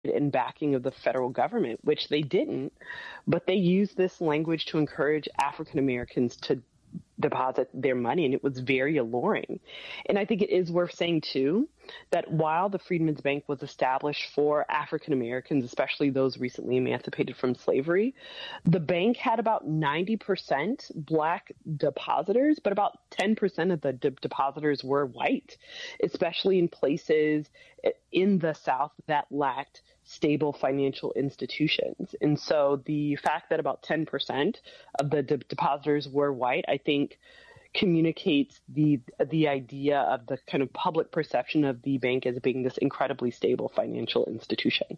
and backing of the federal government, which they didn't, but they used this language to encourage African Americans to deposit their money, and it was very alluring. And I think it is worth saying, too, that while the Freedmen's Bank was established for African Americans, especially those recently emancipated from slavery, the bank had about 90% Black depositors, but about 10% of the depositors were white, especially in places in the South that lacked stable financial institutions. And so the fact that about 10% of the depositors were white, I think, communicates the idea of the kind of public perception of the bank as being this incredibly stable financial institution.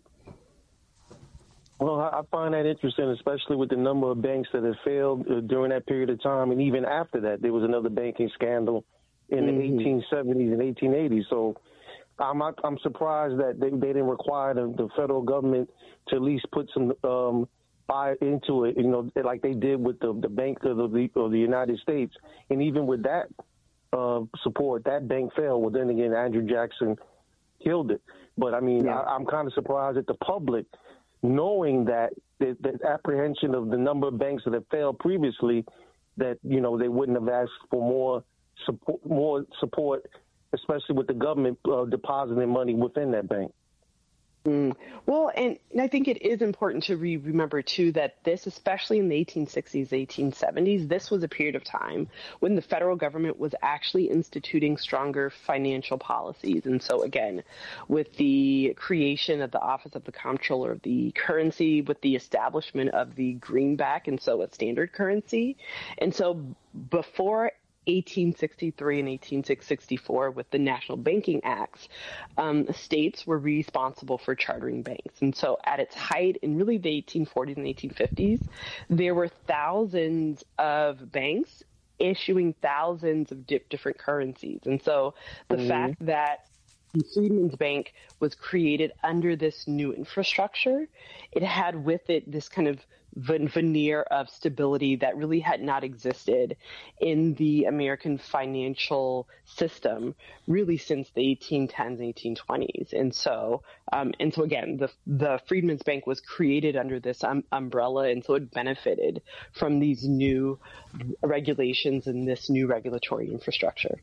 Well, I find that interesting, especially with the number of banks that have failed during that period of time. And even after that, there was another banking scandal in the 1870s and 1880s. So I'm surprised that they didn't require the federal government to at least put some buy into it, like they did with the Bank of the United States. And even with that support, that bank failed. Well, then again, Andrew Jackson killed it. But I mean, I'm kind of surprised that the public, knowing that the apprehension of the number of banks that have failed previously, that they wouldn't have asked for more support, especially with the government depositing money within that bank. Well, and I think it is important to remember, too, that this, especially in the 1860s, 1870s, this was a period of time when the federal government was actually instituting stronger financial policies. And so, again, with the creation of the Office of the Comptroller of the Currency, with the establishment of the greenback, and so a standard currency. And so before 1863 and 1864 with the National Banking Acts, states were responsible for chartering banks. And so at its height in really the 1840s and 1850s, there were thousands of banks issuing thousands of different currencies. And so the fact that the Freedmen's Bank was created under this new infrastructure, it had with it this kind of veneer of stability that really had not existed in the American financial system really since the 1810s, 1820s. And so again, the Freedmen's Bank was created under this umbrella, and so it benefited from these new regulations and this new regulatory infrastructure.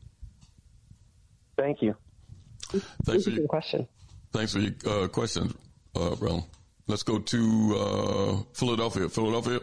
Thank you. Thanks for your question. Thanks for your question, Ron. Let's go to Philadelphia. Philadelphia.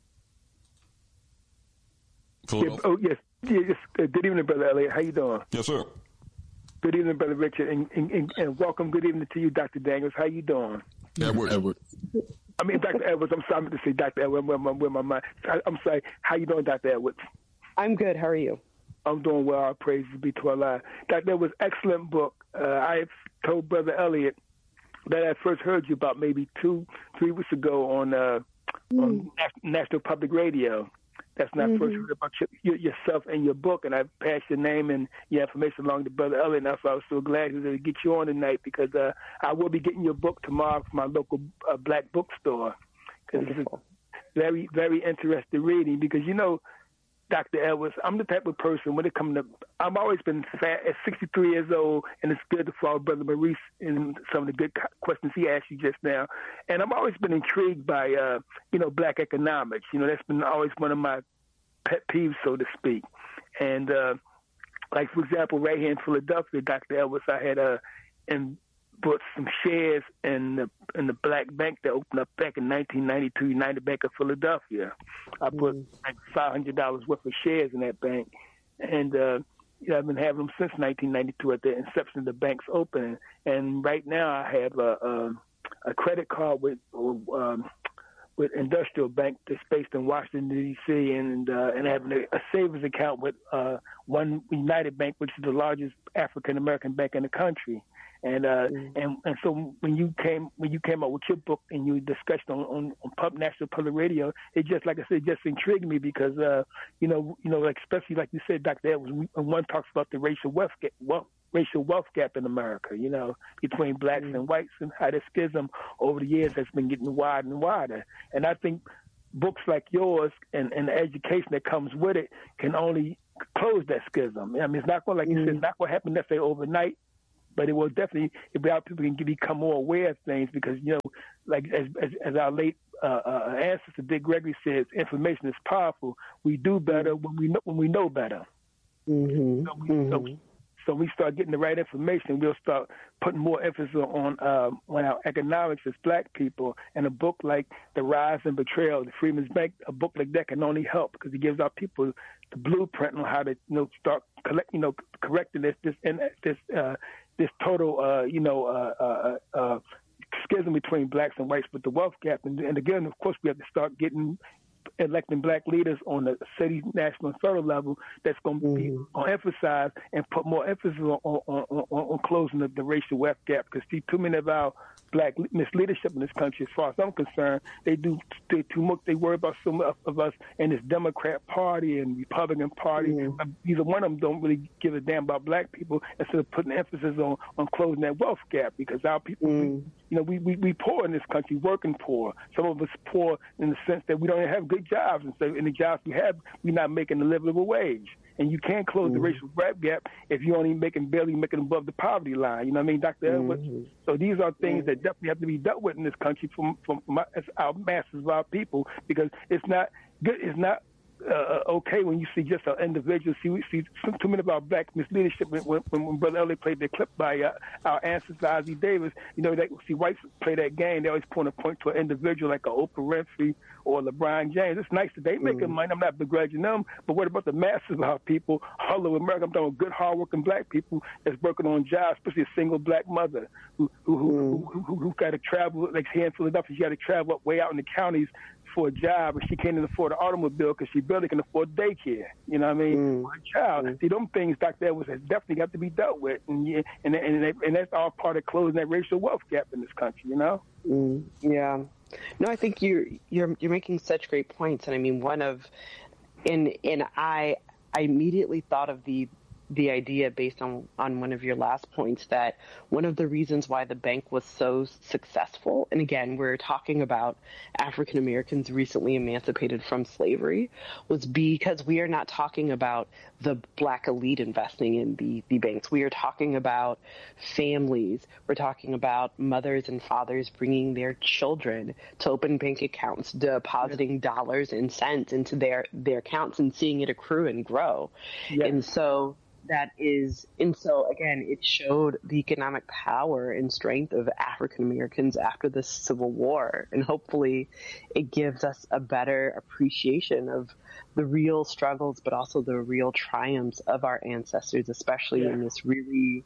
Yes. Good evening, Brother Elliott. How you doing? Yes, sir. Good evening, Brother Richard, and welcome. Good evening to you, Dr. Daniels. How you doing? Edward. I mean, Dr. Edwards. I'm sorry to say Dr. Edwards. Where my mind? I'm sorry. How you doing, Dr. Edwards? I'm good. How are you? I'm doing well. Our praises be to Allah. Dr. Edwards, excellent book. I told Brother Elliott that I first heard you about maybe 2-3 weeks ago on National Public Radio. That's when I first heard about yourself and your book, and I passed your name and your information along to Brother Elliott, and that's why I was so glad to get you on tonight, because I will be getting your book tomorrow from my local black bookstore, because it's very, very interesting reading, because, Dr. Edwards, I'm the type of person, when it comes to, I've always been fat at 63 years old, and it's good to follow Brother Maurice in some of the good questions he asked you just now. And I've always been intrigued by, black economics. That's been always one of my pet peeves, so to speak. And, like, for example, right here in Philadelphia, Dr. Edwards, I had bought some shares in the black bank that opened up back in 1992, United Bank of Philadelphia. I put like $500 worth of shares in that bank, and I've been having them since 1992 at the inception of the bank's opening. And right now, I have a credit card with Industrial Bank that's based in Washington D.C. and having a savings account with One United Bank, which is the largest African American bank in the country. And so when you came out with your book and you discussed on National Public Radio, it just, like I said, just intrigued me, because like, especially like you said, Dr. Edwards, one talks about the racial wealth gap in America, between blacks and whites, and how the schism over the years has been getting wider and wider. And I think books like yours and the education that comes with it can only close that schism. I mean, it's not going, like you said, it's not going to happen, let's say, overnight. but it will definitely, if our people can become more aware of things, because, like as our late ancestor Dick Gregory says, information is powerful. We do better when we know better. So we start getting the right information, we'll start putting more emphasis on our economics as Black people. And a book like The Rise and Betrayal of the Freedmen's Bank, a book like that can only help, because it gives our people the blueprint on how to start correcting this total schism between Blacks and whites with the wealth gap. And again, of course, we have to start electing Black leaders on the city, national, and federal level that's going to be emphasize and put more emphasis on closing the racial wealth gap. Because too many of our Black misleadership in this country, as far as I'm concerned, they too much. They worry about so much of us and this Democrat Party and Republican Party. Either one of them don't really give a damn about Black people, instead of putting emphasis on closing that wealth gap. Because our people, we poor in this country, working poor. Some of us poor in the sense that we don't have good jobs, and so in the jobs we have, we're not making a livable wage. And you can't close the racial gap if you're only barely making above the poverty line. You know what I mean, Dr. Edwards? So these are things that definitely have to be dealt with in this country from our masses of our people, because it's not good. It's not okay when you see just an individual. We see too many of our Black misleadership. When Brother Elliott played the clip by our ancestor Ozzie Davis, they see whites play that game. They always point to an individual like a Oprah Winfrey or LeBron James. It's nice that they making money. I'm not begrudging them, but what about the masses of our people all over America? I'm talking about good, hardworking Black people that's working on jobs, especially a single Black mother who got to travel, like here in Philadelphia, she got to travel way out in the counties for a job, and she can't even afford an automobile because she barely can afford daycare. You know what I mean? For a child. See, them things, Dr. Edwards, has definitely got to be dealt with, and that's all part of closing that racial wealth gap in this country. Yeah. No, I think you're making such great points, and I mean I immediately thought of the idea based on one of your last points, that one of the reasons why the bank was so successful, and again, we're talking about African Americans recently emancipated from slavery, was because we are not talking about the Black elite investing in the banks. We are talking about families. We're talking about mothers and fathers bringing their children to open bank accounts, depositing dollars and cents into their accounts and seeing it accrue and grow. And so again, it showed the economic power and strength of African Americans after the Civil War. And hopefully it gives us a better appreciation of the real struggles, but also the real triumphs of our ancestors, especially in this really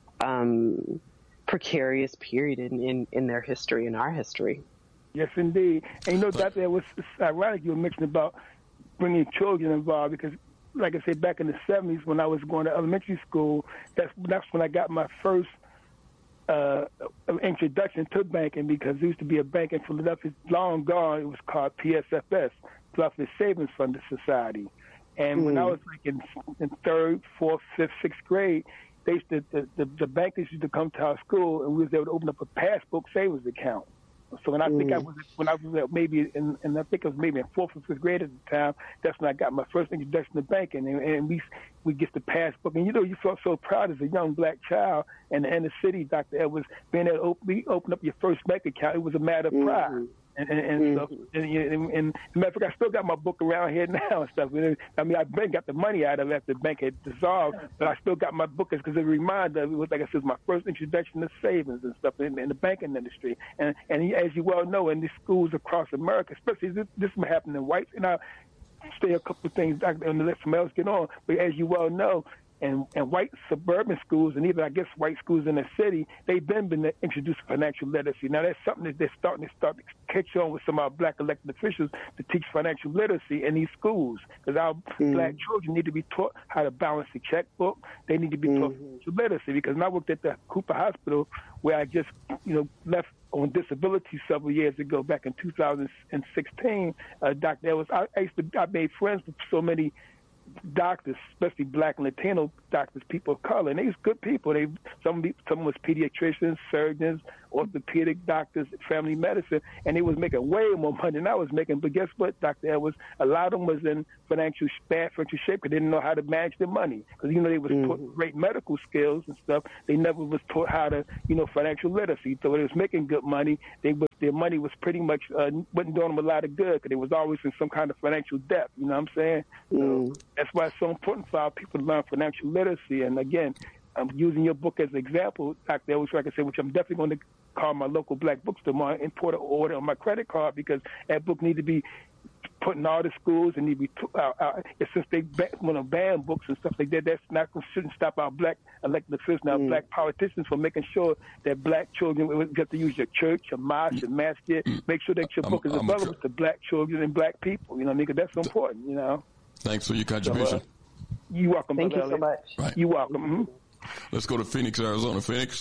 precarious period in their history, in our history. Yes, indeed. And Dr. It was ironic you were mentioning about bringing children involved, because like I said, back in the 70s when I was going to elementary school, that's when I got my first introduction to banking, because there used to be a bank in Philadelphia, long gone. It was called PSFS, Philadelphia Savings Fund Society. And when I was like in third, fourth, fifth, sixth grade, they used to, the bankers used to come to our school, and we was able to open up a passbook savings account. So when I think I was maybe in I think it was maybe in fourth or fifth grade at the time, that's when I got my first introduction to banking, and we get the passbook, and you felt so proud as a young Black child in the inner city, Dr. Edwards, being able to open up your first bank account. It was a matter of pride. And stuff. And matter of fact, I still got my book around here now and stuff. I mean, I've got the money out of it after the bank had dissolved, but I still got my book because it reminded it was, like I said, my first introduction to savings and stuff in the banking industry. And as you well know, in these schools across America, especially this may happen in whites, and I'll say a couple of things and let somebody else get on. But as you well know, and white suburban schools, and even, I guess, white schools in the city, they've been introduced to financial literacy. Now, that's something that they're starting to catch on with some of our Black elected officials to teach financial literacy in these schools, because our Black children need to be taught how to balance the checkbook. They need to be taught financial literacy, because when I worked at the Cooper Hospital, where I just, left on disability several years ago, back in 2016, Dr. Ellis, I made friends with so many doctors, especially Black and Latino doctors, people of color, and they was good people. Some was pediatricians, surgeons, orthopedic doctors, family medicine, and they was making way more money than I was making. But guess what, Dr. Edwards? A lot of them was in bad financial shape because they didn't know how to manage their money. Because, they was taught great medical skills and stuff. They never was taught how to, financial literacy. So when they was making good money, their money was pretty much wasn't doing them a lot of good because they was always in some kind of financial debt. You know what I'm saying? So that's why it's so important for our people to learn financial literacy. And again, I'm using your book as an example, Dr. Edwards, like I said, which I'm definitely going to call my local Black bookstore in Porter order on my credit card, because that book needs to be put in all the schools and need to be since they want to ban books and stuff like that. That's not shouldn't stop our Black elected officials and our Black politicians from making sure that Black children get to use your church, your mosque, your masjid. Make sure that your book is available to Black children and Black people. Because that's so important. Thanks for your contribution. So, you're welcome. Thank you so much. Right. You're welcome. Mm-hmm. Let's go to Phoenix, Arizona. Phoenix.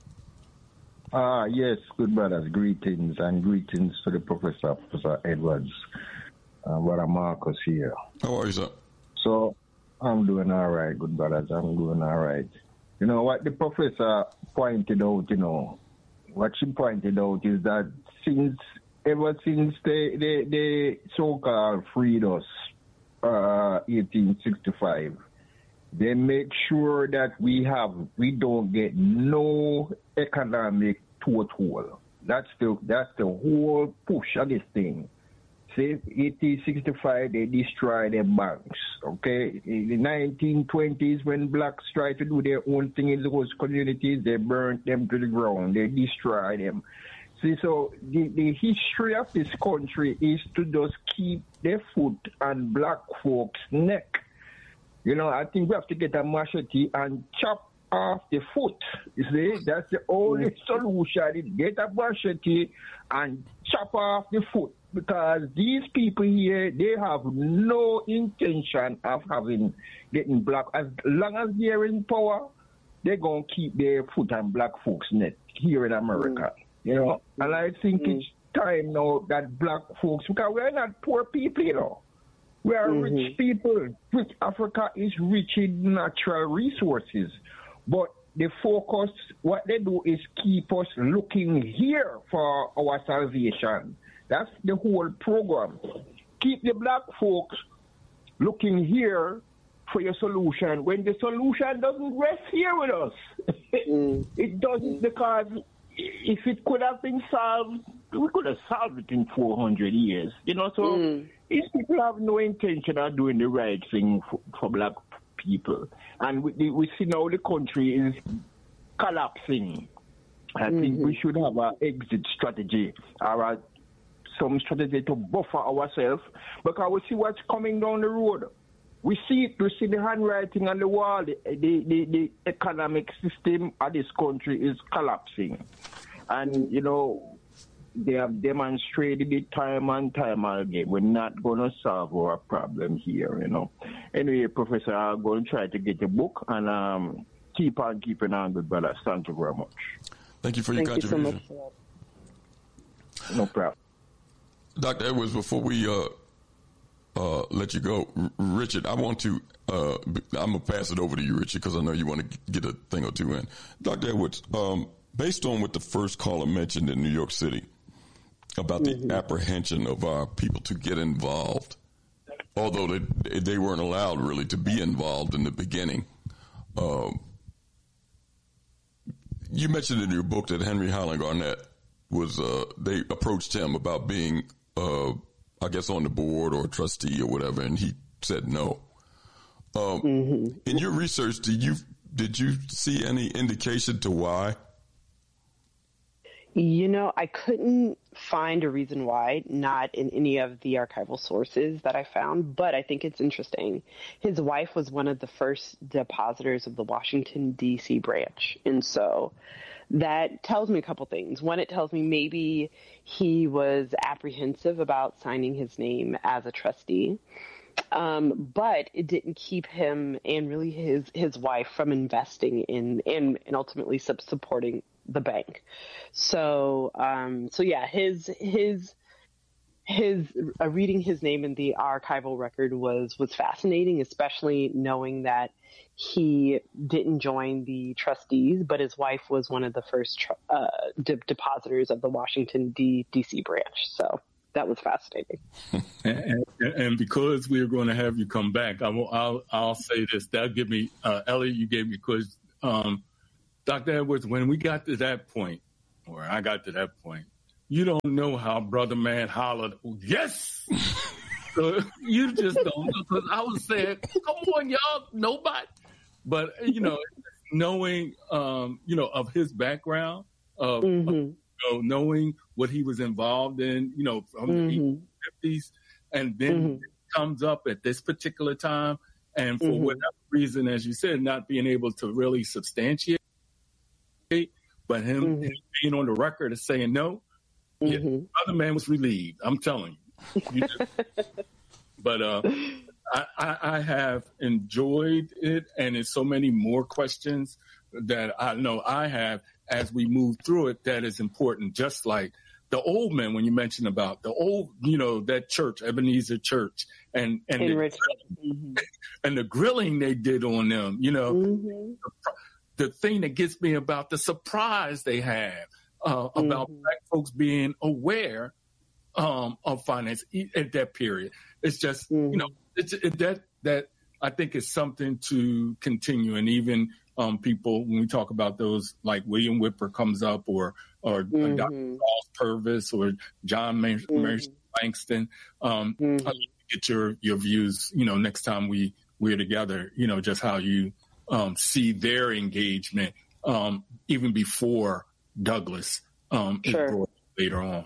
Yes, good brothers. Greetings and greetings to the Professor Edwards. Brother Marcus here. How are you, sir? So, I'm doing all right, good brothers. I'm doing all right. What the professor pointed out, what she pointed out is that ever since they so-called freed us, 1865, they make sure that we don't get no economic toehold. That's the whole push of this thing. Say 1865, they destroyed their banks. Okay, in the 1920s, when blacks tried to do their own thing in those communities, they burnt them to the ground. They destroyed them. See, so the history of this country is to just keep their foot on black folks' neck. I think we have to get a machete and chop off the foot. You see, that's the only solution. Is get a machete and chop off the foot, because these people here, they have no intention of getting black. As long as they're in power, they're going to keep their foot on black folks' neck here in America. And I think it's time now that black folks, because we're not poor people, we are rich people. Africa is rich in natural resources. But the focus, what they do is keep us looking here for our salvation. That's the whole program. Keep the black folks looking here for your solution when the solution doesn't rest here with us. It doesn't, because if it could have been solved, we could have solved it in 400 years. So these people have no intention of doing the right thing for black people. And we see now the country is collapsing. I think we should have an exit strategy or some strategy to buffer ourselves, because we see what's coming down the road. We see the handwriting on the wall. The economic system of this country is collapsing. And, they have demonstrated it time and time again. We're not going to solve our problem here, Anyway, Professor, I'm going to try to get the book and keep on keeping on, good brothers. Thank you very much. Thank you for your contribution. Thank you so much for that. No problem. Dr. Edwards, before we let you go, Richard, I want to, I'm going to pass it over to you, Richard, because I know you want to get a thing or two in. Dr. Edwards, based on what the first caller mentioned in New York City about the apprehension of our people to get involved, although they weren't allowed really to be involved in the beginning. You mentioned in your book that Henry Highland Garnett they approached him about being, I guess, on the board or a trustee or whatever, and he said no. In your research, did you see any indication to why? I couldn't find a reason why, not in any of the archival sources that I found, but I think it's interesting. His wife was one of the first depositors of the Washington, D.C. branch. And so that tells me a couple things. One, it tells me maybe he was apprehensive about signing his name as a trustee. But it didn't keep him and really his wife from investing in and ultimately supporting the bank. So yeah, his reading his name in the archival record was fascinating, especially knowing that he didn't join the trustees, but his wife was one of the first depositors of the Washington D.C. branch. So that was fascinating. And because we're going to have you come back, I'll say this. That'll give me, Ellie, you gave me because Dr. Edwards, when we got to that point, or I got to that point, you don't know how Brother Man hollered, yes! So you just don't know. Because I was saying, come on, y'all, nobody. But, knowing, of his background, of knowing what he was involved in, from the 50s, and then it comes up at this particular time, and for whatever reason, as you said, not being able to really substantiate, but him being on the record as saying no, the other man was relieved. I'm telling you. But I have enjoyed it, and there's so many more questions that I know I have as we move through it that is important. Just like the old men, when you mentioned about the old, that church, Ebenezer Church, and the grilling they did on them, the thing that gets me about the surprise they have about Black folks being aware of finance at that period. It's just, that I think is something to continue. And even people, when we talk about those, like William Whipper comes up, or Dr. Charles Purvis, or John Mason Langston, I'd like to get your views, next time we're together, just how you see their engagement, even before Douglass is brought later on.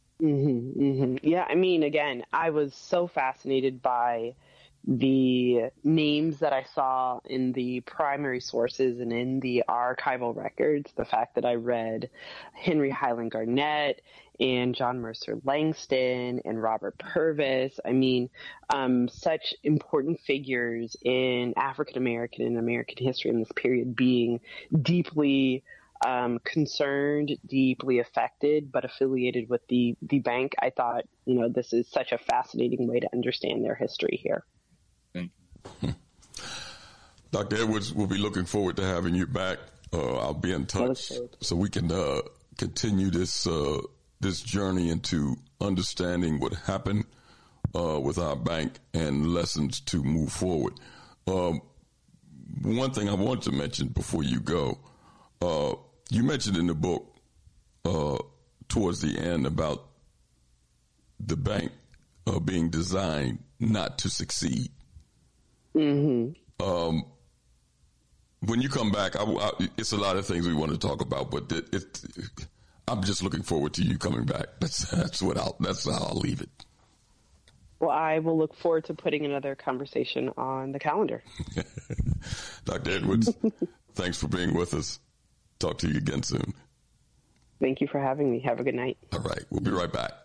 Yeah, I mean, again, I was so fascinated by the names that I saw in the primary sources and in the archival records. The fact that I read Henry Highland Garnett and John Mercer Langston and Robert Purvis. I mean, such important figures in African American and American history in this period being deeply concerned, deeply affected, but affiliated with the bank. I thought, this is such a fascinating way to understand their history here. Thank you. Dr. Edwards, we'll be looking forward to having you back. I'll be in touch so we can continue this journey into understanding what happened with our bank and lessons to move forward. One thing I want to mention before you go, you mentioned in the book towards the end about the bank being designed not to succeed. When you come back, it's a lot of things we want to talk about, but I'm just looking forward to you coming back. That's how I'll leave it. Well, I will look forward to putting another conversation on the calendar. Dr. Edwards, thanks for being with us. Talk to you again soon. Thank you for having me. Have a good night. All right. We'll be right back.